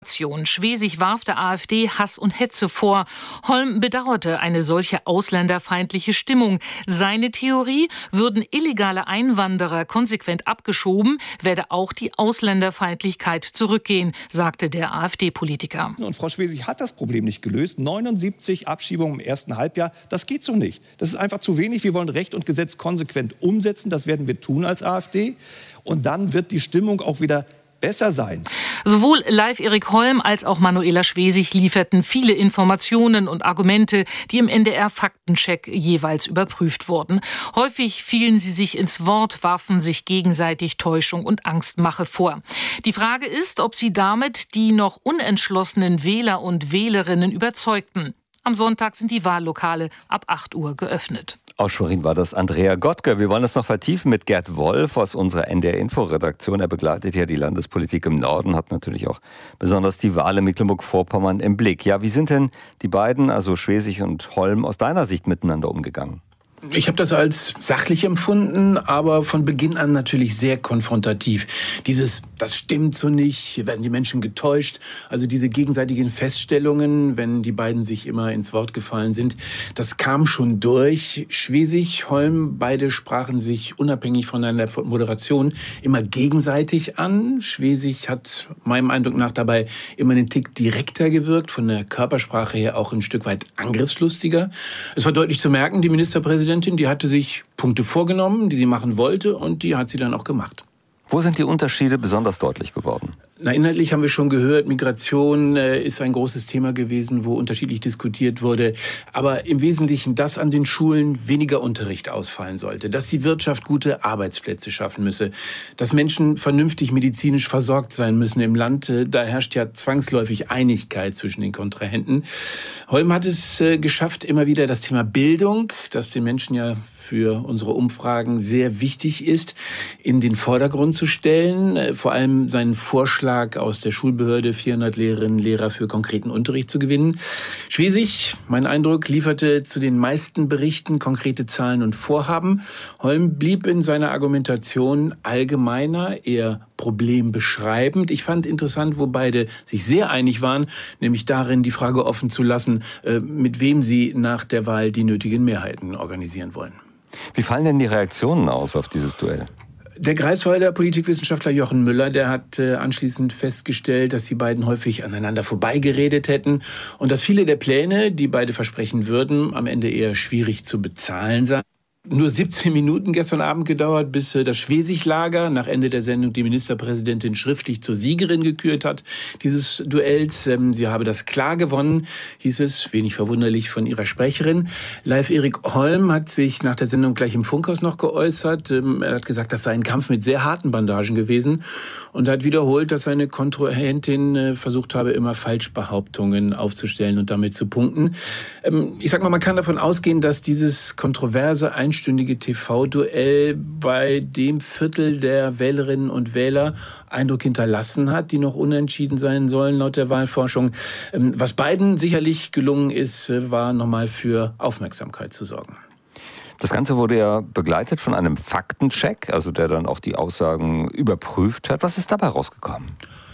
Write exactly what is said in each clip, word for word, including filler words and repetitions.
Moderation. Schwesig warf der AfD Hass und Hetze vor. Holm bedauerte eine solche ausländerfeindliche Stimmung. Seine Theorie: würden illegale Einwanderer konsequent abgeschoben, werde auch die Ausländerfeindlichkeit zurückgehen, sagte der AfD-Politiker. Und Frau Schwesig hat das Problem nicht gelöst. neunundsiebzig Abschiebungen im ersten Halbjahr, das geht so nicht. Das ist einfach zu wenig. Wir wollen Recht und Gesetz konsequent umsetzen. Das werden wir tun als AfD. Und dann wird die Stimmung auch wieder besser sein. Sowohl Live-Erik Holm als auch Manuela Schwesig lieferten viele Informationen und Argumente, die im N D R-Faktencheck jeweils überprüft wurden. Häufig fielen sie sich ins Wort, warfen sich gegenseitig Täuschung und Angstmache vor. Die Frage ist, ob sie damit die noch unentschlossenen Wähler und Wählerinnen überzeugten. Am Sonntag sind die Wahllokale ab acht Uhr geöffnet. Aus Schwerin war das Andrea Gottke. Wir wollen das noch vertiefen mit Gerd Wolf aus unserer N D R-Info-Redaktion. Er begleitet ja die Landespolitik im Norden, hat natürlich auch besonders die Wahl in Mecklenburg-Vorpommern im Blick. Ja, wie sind denn die beiden, also Schwesig und Holm, aus deiner Sicht miteinander umgegangen? Ich habe das als sachlich empfunden, aber von Beginn an natürlich sehr konfrontativ. Dieses, das stimmt so nicht, hier werden die Menschen getäuscht. Also diese gegenseitigen Feststellungen, wenn die beiden sich immer ins Wort gefallen sind, das kam schon durch. Schwesig, Holm, beide sprachen sich unabhängig von einer Moderation immer gegenseitig an. Schwesig hat meinem Eindruck nach dabei immer einen Tick direkter gewirkt, von der Körpersprache her auch ein Stück weit angriffslustiger. Es war deutlich zu merken, die Ministerpräsidentin, die hatte sich Punkte vorgenommen, die sie machen wollte, und die hat sie dann auch gemacht. Wo sind die Unterschiede besonders deutlich geworden? Na, inhaltlich haben wir schon gehört, Migration äh, ist ein großes Thema gewesen, wo unterschiedlich diskutiert wurde. Aber im Wesentlichen, dass an den Schulen weniger Unterricht ausfallen sollte, dass die Wirtschaft gute Arbeitsplätze schaffen müsse, dass Menschen vernünftig medizinisch versorgt sein müssen im Land. Äh, da herrscht ja zwangsläufig Einigkeit zwischen den Kontrahenten. Holm hat es äh, geschafft, immer wieder das Thema Bildung, das den Menschen ja für unsere Umfragen sehr wichtig ist, in den Vordergrund zu stellen. Äh, vor allem seinen Vorschlag aus der Schulbehörde, vierhundert Lehrerinnen und Lehrer für konkreten Unterricht zu gewinnen. Schwesig, mein Eindruck, lieferte zu den meisten Berichten konkrete Zahlen und Vorhaben. Holm blieb in seiner Argumentation allgemeiner, eher problembeschreibend. Ich fand interessant, wo beide sich sehr einig waren, nämlich darin, die Frage offen zu lassen, mit wem sie nach der Wahl die nötigen Mehrheiten organisieren wollen. Wie fallen denn die Reaktionen aus auf dieses Duell? Der Greifswalder Politikwissenschaftler Jochen Müller, der hat äh, anschließend festgestellt, dass die beiden häufig aneinander vorbeigeredet hätten und dass viele der Pläne, die beide versprechen würden, am Ende eher schwierig zu bezahlen seien. Nur siebzehn Minuten gestern Abend gedauert, bis das Schwesig-Lager nach Ende der Sendung die Ministerpräsidentin schriftlich zur Siegerin gekürt hat dieses Duells. Sie habe das klar gewonnen, hieß es, wenig verwunderlich von ihrer Sprecherin. Live-Erik Holm hat sich nach der Sendung gleich im Funkhaus noch geäußert. Er hat gesagt, das sei ein Kampf mit sehr harten Bandagen gewesen und hat wiederholt, dass seine Kontrahentin versucht habe, immer Falschbehauptungen aufzustellen und damit zu punkten. Ich sag mal, man kann davon ausgehen, dass dieses kontroverse einstündige T V-Duell bei dem Viertel der Wählerinnen und Wähler Eindruck hinterlassen hat, die noch unentschieden sein sollen laut der Wahlforschung. Was beiden sicherlich gelungen ist, war nochmal für Aufmerksamkeit zu sorgen. Das Ganze wurde ja begleitet von einem Faktencheck, also der dann auch die Aussagen überprüft hat. Was ist dabei rausgekommen?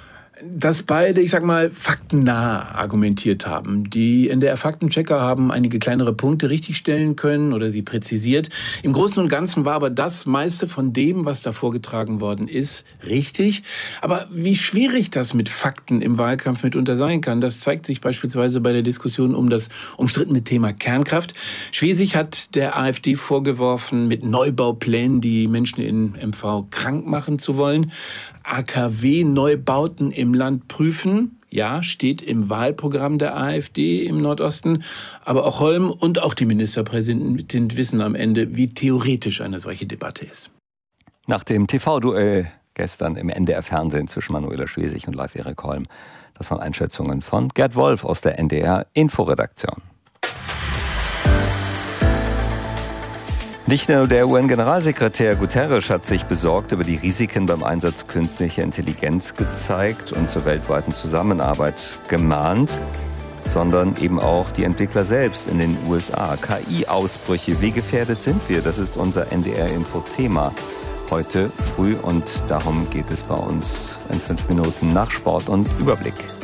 Dass beide, ich sag mal, faktennah argumentiert haben. Die N D R-Faktenchecker haben einige kleinere Punkte richtigstellen können oder sie präzisiert. Im Großen und Ganzen war aber das meiste von dem, was da vorgetragen worden ist, richtig. Aber wie schwierig das mit Fakten im Wahlkampf mitunter sein kann, das zeigt sich beispielsweise bei der Diskussion um das umstrittene Thema Kernkraft. Schwesig hat der AfD vorgeworfen, mit Neubauplänen die Menschen in M V krank machen zu wollen. A K W-Neubauten im Land prüfen. Ja, steht im Wahlprogramm der AfD im Nordosten. Aber auch Holm und auch die Ministerpräsidentin wissen am Ende, wie theoretisch eine solche Debatte ist. Nach dem T V-Duell gestern im N D R-Fernsehen zwischen Manuela Schwesig und Live-Erik Holm, das waren Einschätzungen von Gerd Wolf aus der N D R-Inforedaktion. Nicht nur der U N-Generalsekretär Guterres hat sich besorgt über die Risiken beim Einsatz künstlicher Intelligenz gezeigt und zur weltweiten Zusammenarbeit gemahnt, sondern eben auch die Entwickler selbst in den U S A. K I-Ausbrüche, wie gefährdet sind wir? Das ist unser N D R-Info-Thema heute früh und darum geht es bei uns in fünf Minuten nach Sport und Überblick.